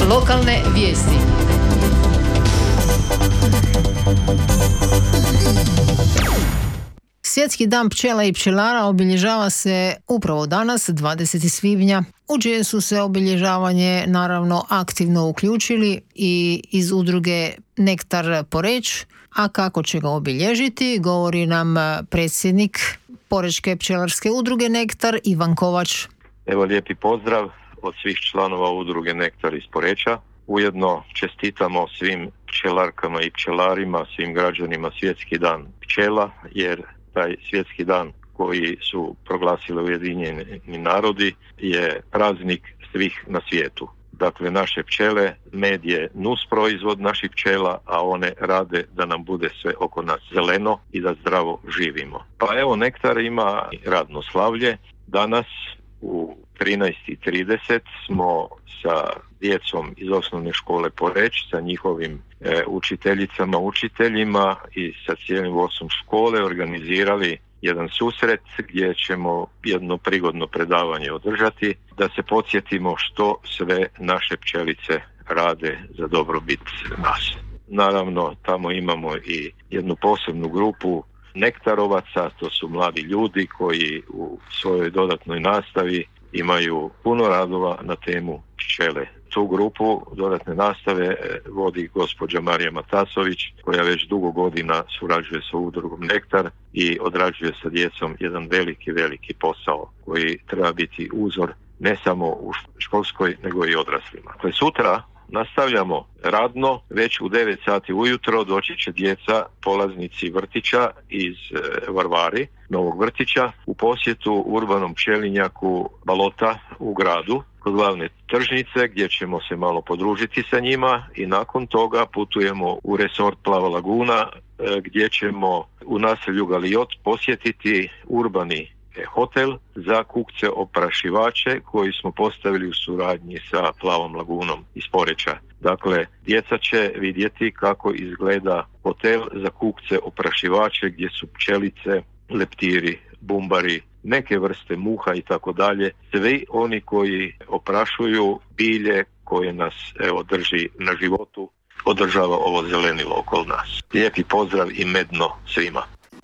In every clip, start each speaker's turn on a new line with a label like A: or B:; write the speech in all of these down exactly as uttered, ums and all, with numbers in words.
A: Lokalne vijesti. Svjetski dan pčela i pčelara obilježava se upravo danas, dvadesetog svibnja, u čije su se obilježavanje naravno aktivno uključili i iz udruge Nektar Poreč, a kako će ga obilježiti govori nam predsjednik Porečke pčelarske udruge Nektar Ivan Kovač.
B: Evo lijepi pozdrav od svih članova udruge Nektar iz Poreča. Ujedno čestitamo svim pčelarkama i pčelarima, svim građanima Svjetski dan pčela, jer taj svjetski dan koji su proglasili Ujedinjeni narodi je praznik svih na svijetu. Dakle, naše pčele, med je nus proizvod naših pčela, a one rade da nam bude sve oko nas zeleno i da zdravo živimo. Pa evo, Nektar ima radno slavlje. Danas u trinaest i trideset smo sa djecom iz osnovne škole Poreč, sa njihovim e, učiteljicama, učiteljima i sa cijelim vodstvom škole organizirali jedan susret gdje ćemo jedno prigodno predavanje održati, da se podsjetimo što sve naše pčelice rade za dobrobit nas. Naravno, tamo imamo i jednu posebnu grupu nektarovaca, to su mladi ljudi koji u svojoj dodatnoj nastavi imaju puno radova na temu pčele. Tu grupu dodatne nastave vodi gospođa Marija Matasović, koja već dugo godina surađuje sa udrugom Nektar i odrađuje sa djecom jedan veliki, veliki posao koji treba biti uzor ne samo u školskoj, nego i odraslima. Dakle, sutra nastavljamo radno, već u devet sati ujutro doći će djeca, polaznici vrtića iz Varvari, novog vrtića, u posjetu urbanom pčelinjaku Balota u gradu, kod glavne tržnice, gdje ćemo se malo podružiti sa njima i nakon toga putujemo u resort Plava laguna, gdje ćemo u naselju Galijot posjetiti urbani hotel za kukce oprašivače koji smo postavili u suradnji sa Plavom lagunom iz Poreča. Dakle, djeca će vidjeti kako izgleda hotel za kukce oprašivače gdje su pčelice, leptiri, bumbari, neke vrste muha i tako dalje. Svi oni koji oprašuju bilje koje nas evo drži na životu, održava ovo zelenilo okolo nas. Lijepi pozdrav i medno svima.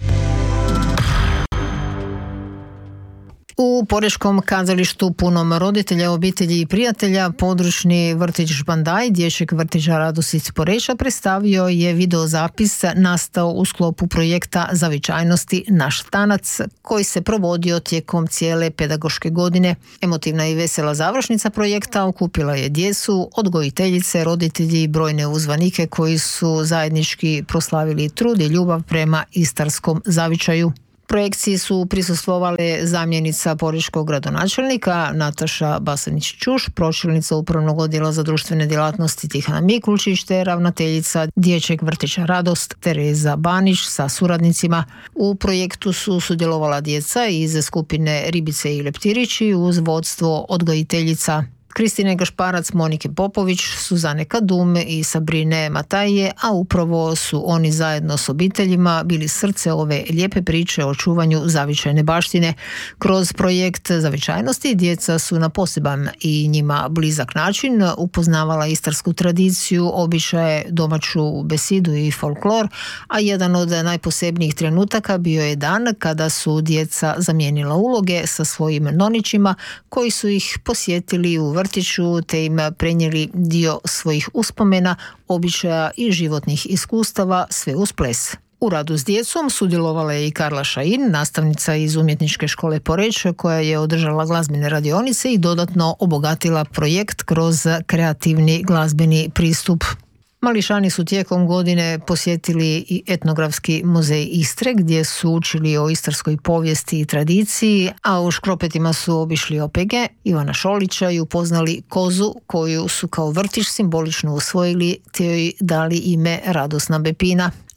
A: U Porečkom kazalištu punom roditelja, obitelji i prijatelja područni vrtić Žbandaj dječjeg vrtića Radost iz Poreča predstavio je videozapis nastao u sklopu projekta Zavičajnosti naš tanac koji se provodio tijekom cijele pedagoške godine. Emotivna i vesela završnica projekta okupila je djecu, odgojiteljice, roditelji i brojne uzvanike koji su zajednički proslavili trud i ljubav prema istarskom zavičaju. Projekciji su prisustvovale zamjenica porečkog gradonačelnika Nataša Basanić-Čuš, pročelnica Upravnog odjela za društvene djelatnosti Tihana Mikulčić te ravnateljica dječjeg vrtića Radost Tereza Banić sa suradnicima. U projektu su sudjelovala djeca iz skupine Ribice i Leptirići uz vodstvo odgojiteljica Kristine Gašparac, Monike Popović, Suzane Kadum i Sabrine Mataje, a upravo su oni zajedno s obiteljima bili srce ove lijepe priče o čuvanju zavičajne baštine. Kroz projekt Zavičajnosti djeca su na poseban i njima blizak način upoznavala istarsku tradiciju, običaje, domaću besidu i folklor, a jedan od najposebnijih trenutaka bio je dan kada su djeca zamijenila uloge sa svojim nonićima koji su ih posjetili u vrtiću te im prenijeli dio svojih uspomena, običaja i životnih iskustava, sve uz ples. U radu s djecom sudjelovala je i Karla Šajin, nastavnica iz Umjetničke škole Poreč, koja je održala glazbene radionice i dodatno obogatila projekt kroz kreativni glazbeni pristup. Mališani su tijekom godine posjetili i etnografski muzej Istre gdje su učili o istarskoj povijesti i tradiciji, a u Škropetima su obišli O P G Ivana Šolića i upoznali kozu koju su kao vrtić simbolično usvojili te joj dali ime Radosna Bepina.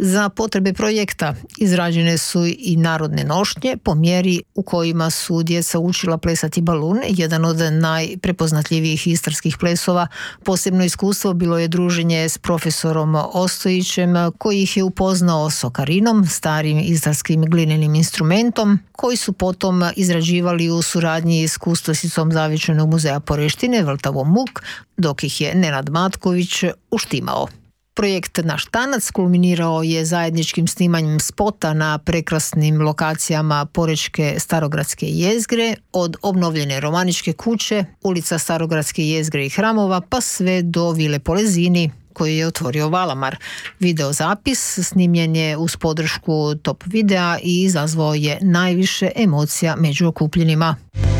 A: Za potrebe projekta izrađene su i narodne nošnje po mjeri u kojima su djeca učila plesati balun, jedan od najprepoznatljivijih istarskih plesova. Posebno iskustvo bilo je druženje s profesorom Ostojićem koji ih je upoznao s okarinom, starim istarskim glinenim instrumentom, koji su potom izrađivali u suradnji s kustosicom Zavičajnog muzeja Poreštine, Vrtavo Muk, dok ih je Nenad Matković uštimao. Projekt Naš tanac kulminirao je zajedničkim snimanjem spota na prekrasnim lokacijama porečke Starogradske jezgre, od obnovljene Romaničke kuće, ulica Starogradske jezgre i hramova, pa sve do Vile Polezini, koju je otvorio Valamar. Videozapis snimljen je uz podršku Top videa i izazvao je najviše emocija među okupljenima.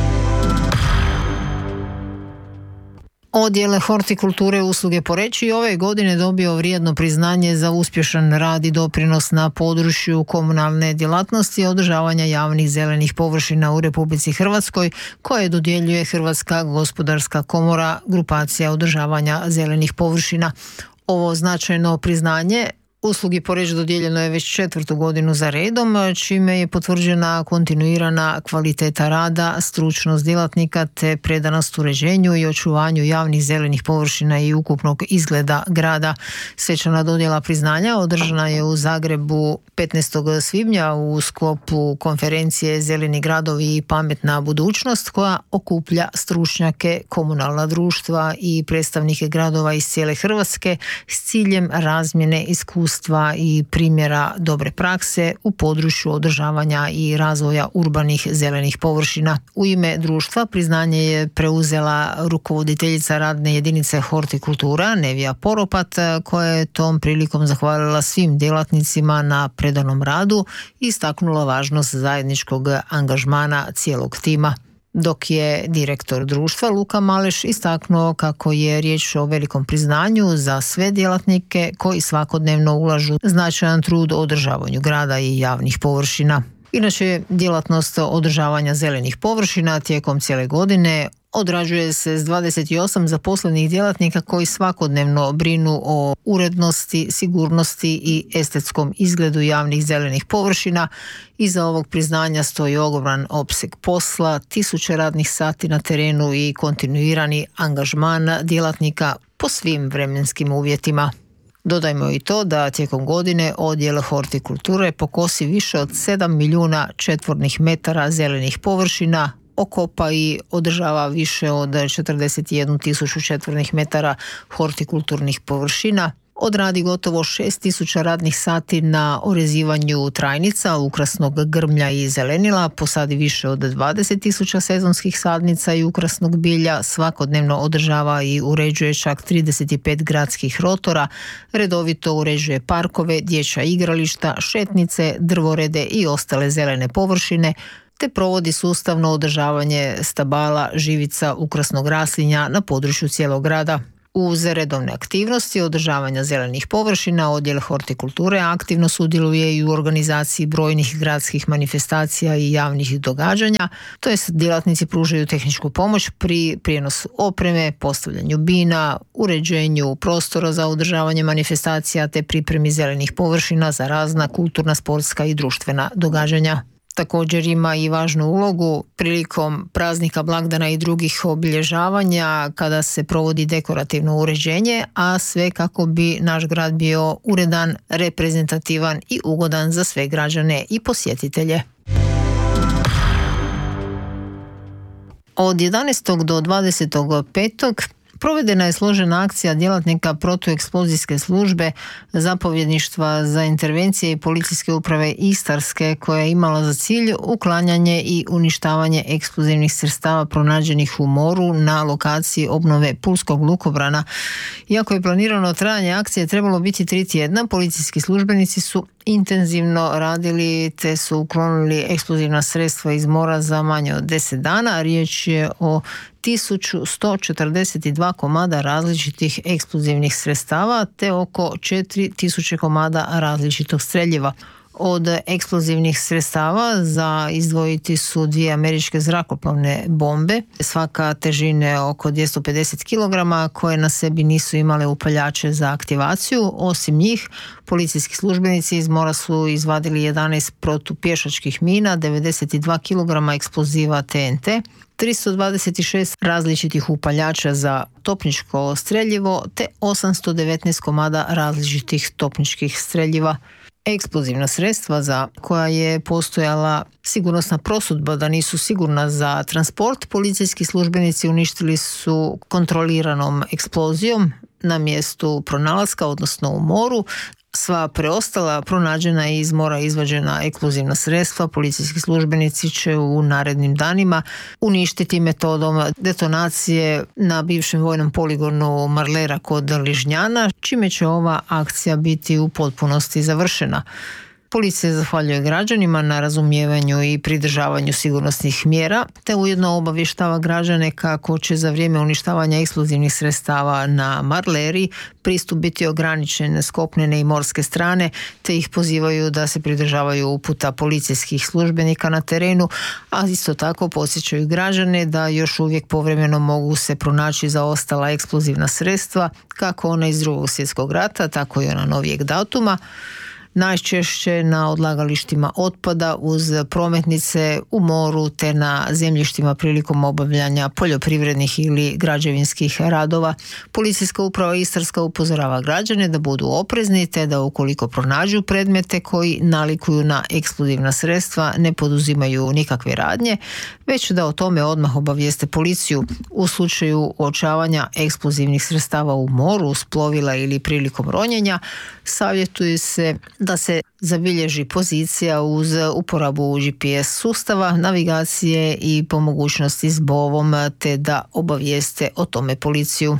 A: Odjel hortikulture usluge Poreč ove godine dobio vrijedno priznanje za uspješan rad i doprinos na području komunalne djelatnosti i održavanja javnih zelenih površina u Republici Hrvatskoj, koje dodjeljuje Hrvatska gospodarska komora, grupacija održavanja zelenih površina. Ovo značajno priznanje uslugi Poreč dodijeljeno je već četvrtu godinu za redom, čime je potvrđena kontinuirana kvaliteta rada, stručnost djelatnika te predanost uređenju i očuvanju javnih zelenih površina i ukupnog izgleda grada. Svečana dodjela priznanja održana je u Zagrebu petnaestog svibnja u sklopu konferencije Zeleni gradovi i pametna budućnost, koja okuplja stručnjake, komunalna društva i predstavnike gradova iz cijele Hrvatske s ciljem razmjene iskustva i primjera dobre prakse u području održavanja i razvoja urbanih zelenih površina. U ime društva priznanje je preuzela rukovoditeljica radne jedinice hortikultura Nevija Poropat, koja je tom prilikom zahvalila svim djelatnicima na predanom radu i istaknula važnost zajedničkog angažmana cijelog tima. Dok je direktor društva Luka Maleš istaknuo kako je riječ o velikom priznanju za sve djelatnike koji svakodnevno ulažu značajan trud u održavanju grada i javnih površina. Inače, djelatnost održavanja zelenih površina tijekom cijele godine odrađuje se s dvadeset osam zaposlenih djelatnika koji svakodnevno brinu o urednosti, sigurnosti i estetskom izgledu javnih zelenih površina. Iza ovog priznanja stoji ogroman opseg posla, tisuće radnih sati na terenu i kontinuirani angažman djelatnika po svim vremenskim uvjetima. Dodajmo i to da tijekom godine odjel hortikulture pokosi više od sedam milijuna četvornih metara zelenih površina, okopa i održava više od četrdeset jednu tisuću četvornih metara hortikulturnih površina, odradi gotovo šest tisuća radnih sati na orezivanju trajnica, ukrasnog grmlja i zelenila, posadi više od dvadeset tisuća sezonskih sadnica i ukrasnog bilja, svakodnevno održava i uređuje čak trideset pet gradskih rotora, redovito uređuje parkove, dječja igrališta, šetnice, drvorede i ostale zelene površine, te provodi sustavno održavanje stabala, živica, ukrasnog raslinja na području cijelog grada. Uz redovne aktivnosti održavanja zelenih površina, odjel hortikulture aktivno sudjeluje i u organizaciji brojnih gradskih manifestacija i javnih događanja, to jest djelatnici pružaju tehničku pomoć pri prijenosu opreme, postavljanju bina, uređenju prostora za održavanje manifestacija te pripremi zelenih površina za razna kulturna, sportska i društvena događanja. Također ima i važnu ulogu prilikom praznika, blagdana i drugih obilježavanja kada se provodi dekorativno uređenje, a sve kako bi naš grad bio uredan, reprezentativan i ugodan za sve građane i posjetitelje. Od jedanaestog do dvadesetog petog provedena je složena akcija djelatnika protueksplozijske službe zapovjedništva za intervencije i policijske uprave Istarske, koja je imala za cilj uklanjanje i uništavanje eksplozivnih sredstava pronađenih u moru na lokaciji obnove pulskog lukobrana. Iako je planirano trajanje akcije trebalo biti tri tjedna, policijski službenici su intenzivno radili te su uklonili eksplozivna sredstva iz mora za manje od deset dana. Riječ je o tisuću sto četrdeset dva komada različitih eksplozivnih sredstava te oko četiri tisuće komada različitog streljiva. Od eksplozivnih sredstava za izdvojiti su dvije američke zrakoplovne bombe, svaka težine oko dvjesto pedeset kilograma, koje na sebi nisu imale upaljače za aktivaciju. Osim njih, policijski službenici iz mora su izvadili jedanaest protupješačkih mina, devedeset dva kilograma eksploziva T N T, tristo dvadeset šest različitih upaljača za topničko streljivo te osamsto devetnaest komada različitih topničkih streljiva. Eksplozivna sredstva za koja je postojala sigurnosna prosudba da nisu sigurna za transport, policijski službenici uništili su kontroliranom eksplozijom na mjestu pronalaska, odnosno u moru. Sva preostala pronađena i iz mora izvađena eksplozivna sredstva policijski službenici će u narednim danima uništiti metodom detonacije na bivšem vojnom poligonu Marlera kod Ližnjana, čime će ova akcija biti u potpunosti završena. Policija zahvaljuje građanima na razumijevanju i pridržavanju sigurnosnih mjera, te ujedno obavještava građane kako će za vrijeme uništavanja eksplozivnih sredstava na Marleri pristup biti ograničen s kopnene i morske strane, te ih pozivaju da se pridržavaju uputa policijskih službenika na terenu, a isto tako podsjećaju građane da još uvijek povremeno mogu se pronaći zaostala eksplozivna sredstva, kako ona iz Drugog svjetskog rata, tako i ona novijeg datuma, najčešće na odlagalištima otpada uz prometnice u moru te na zemljištima prilikom obavljanja poljoprivrednih ili građevinskih radova. Policijska uprava Istarska upozorava građane da budu oprezni te da ukoliko pronađu predmete koji nalikuju na eksplozivna sredstva ne poduzimaju nikakve radnje, već da o tome odmah obavijeste policiju. U slučaju uočavanja eksplozivnih sredstava u moru, s plovila ili prilikom ronjenja, savjetuje se da se zabilježi pozicija uz uporabu G P S sustava, navigacije i po mogućnosti s bovom, te da obavijeste o tome policiju.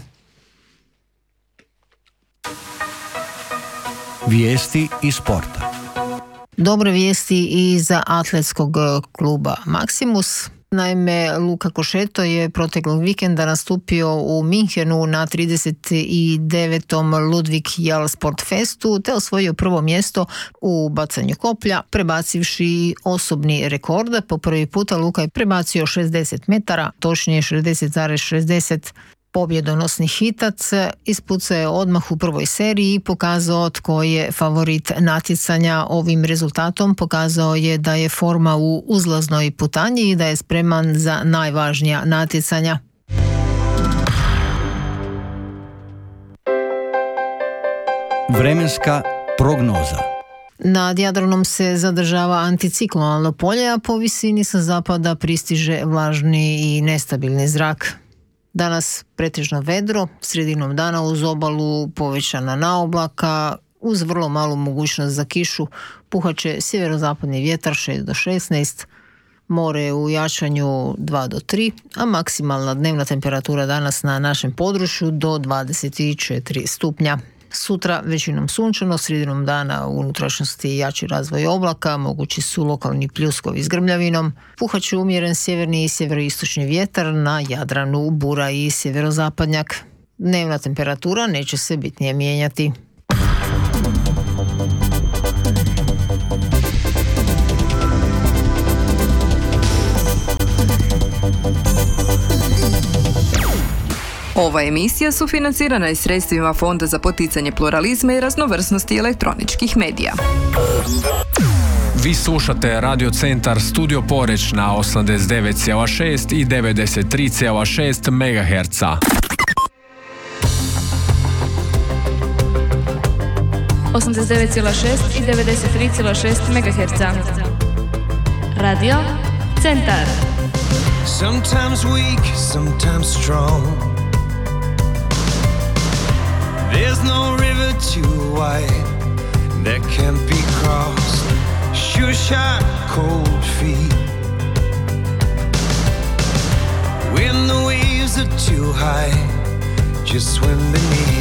C: Vijesti iz sporta.
A: Dobre vijesti i za atletskog kluba Maximus. Naime, Luka Košeto je proteklog vikenda nastupio u Minhenu na trideset devetom Ludvig Jal Sport Festu te osvojio prvo mjesto u bacanju koplja, prebacivši osobni rekord. Po prvi puta Luka je prebacio šezdeset metara, točnije šezdeset zarez šezdeset. Pobjedonosni hitac ispucao je odmah u prvoj seriji i pokazao tko je favorit natjecanja. Ovim rezultatom pokazao je da je forma u uzlaznoj putanji i da je spreman za najvažnija natjecanja.
C: Vremenska prognoza.
A: Nad Jadranom se zadržava anticiklonalno polje, a po visini sa zapada pristiže vlažni i nestabilni zrak. Danas pretežno vedro, sredinom dana uz obalu povećana naoblaka, uz vrlo malu mogućnost za kišu, puhaće sjeverozapadni vjetar šest do šesnaest, more u jačanju dva do tri, a maksimalna dnevna temperatura danas na našem području do dvadeset četiri stupnja. Sutra većinom sunčano, sredinom dana u unutrašnjosti jači razvoj oblaka, mogući su lokalni pljuskovi s grmljavinom, puhaće umjeren sjeverni i sjeveroistočni vjetar, na Jadranu bura i sjeverozapadnjak. Dnevna temperatura neće se bitnije mijenjati.
D: Ova emisija sufinancirana je sredstvima Fonda za poticanje pluralizma i raznovrsnosti elektroničkih medija.
E: Vi slušate Radio Centar Studio Poreč na osamdeset devet zarez šest i devedeset tri zarez šest megaherca.
F: osamdeset devet zarez šest i devedeset tri zarez šest megaherca. Radio Centar.
G: Sometimes weak, sometimes strong. There's no river too wide that can't be crossed. Sure shot, cold feet. When the waves are too high, just swim beneath.